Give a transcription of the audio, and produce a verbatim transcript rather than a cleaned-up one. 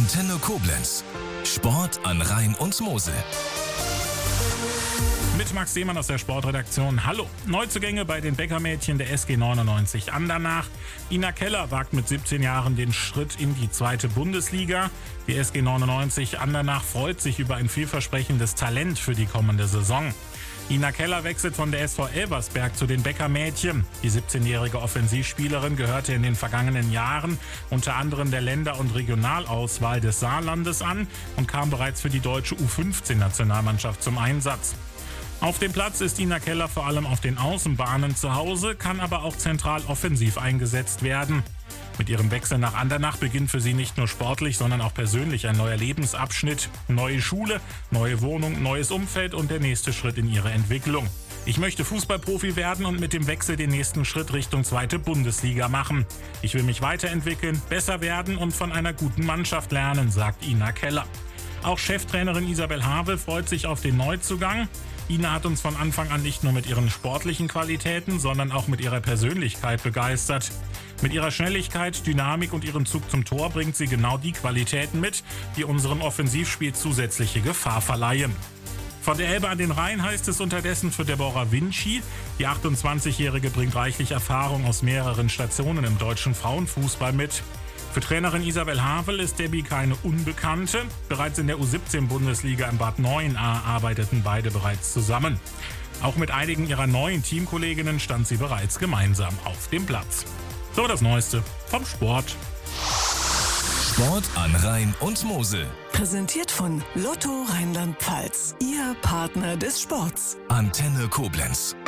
Antenne Koblenz. Sport an Rhein und Mosel. Mit Max Seemann aus der Sportredaktion. Hallo. Neuzugänge bei den Bäckermädchen der S G neunundneunzig Andernach. Ina Keller wagt mit siebzehn Jahren den Schritt in die zweite Bundesliga. Die S G neunundneunzig Andernach freut sich über ein vielversprechendes Talent für die kommende Saison. Ina Keller wechselt von der S V Elversberg zu den Bäckermädchen. Die siebzehnjährige Offensivspielerin gehörte in den vergangenen Jahren unter anderem der Länder- und Regionalauswahl des Saarlandes an und kam bereits für die deutsche U fünfzehn Nationalmannschaft zum Einsatz. Auf dem Platz ist Ina Keller vor allem auf den Außenbahnen zu Hause, kann aber auch zentral offensiv eingesetzt werden. Mit ihrem Wechsel nach Andernach beginnt für sie nicht nur sportlich, sondern auch persönlich ein neuer Lebensabschnitt. Neue Schule, neue Wohnung, neues Umfeld und der nächste Schritt in ihre Entwicklung. Ich möchte Fußballprofi werden und mit dem Wechsel den nächsten Schritt Richtung zweite Bundesliga machen. Ich will mich weiterentwickeln, besser werden und von einer guten Mannschaft lernen, sagt Ina Keller. Auch Cheftrainerin Isabel Havel freut sich auf den Neuzugang. Ina hat uns von Anfang an nicht nur mit ihren sportlichen Qualitäten, sondern auch mit ihrer Persönlichkeit begeistert. Mit ihrer Schnelligkeit, Dynamik und ihrem Zug zum Tor bringt sie genau die Qualitäten mit, die unserem Offensivspiel zusätzliche Gefahr verleihen. Von der Elbe an den Rhein heißt es unterdessen für Deborah Vinci. Die achtundzwanzigjährige bringt reichlich Erfahrung aus mehreren Stationen im deutschen Frauenfußball mit. Für Trainerin Isabel Havel ist Debbie keine Unbekannte. Bereits in der U siebzehn Bundesliga im Bad Neuenahr arbeiteten beide bereits zusammen. Auch mit einigen ihrer neuen Teamkolleginnen stand sie bereits gemeinsam auf dem Platz. So das Neueste vom Sport. Sport an Rhein und Mosel. Präsentiert von Lotto Rheinland-Pfalz, Ihr Partner des Sports. Antenne Koblenz.